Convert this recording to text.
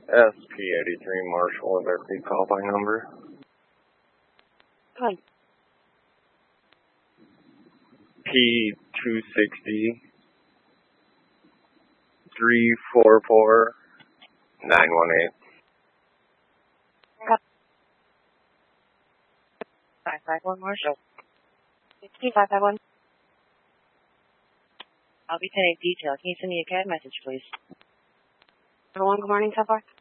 SP83 Marshall with our free call by number. Hi. P260 344 918. 551 Marshall. 551. I'll be sending details. Can you send me a CAD message, please? Everyone, good morning so far?